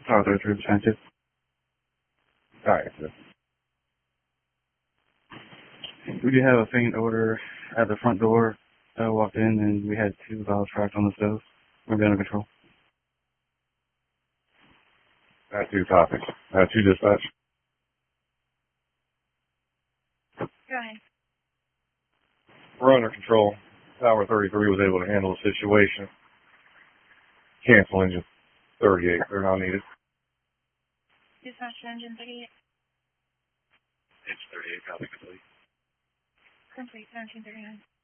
Tower 33, Scientist. Alright, so. We did have a faint odor at the front door. I walked in and we had 2 vials tracked on the stove. We're under control. 2 topics. 2 dispatch. Go ahead. We're under control. Tower 33 was able to handle the situation. Cancel engine 38. They're not needed. Dispatch to engine 38. It's 38, copy complete. Complete, 1739.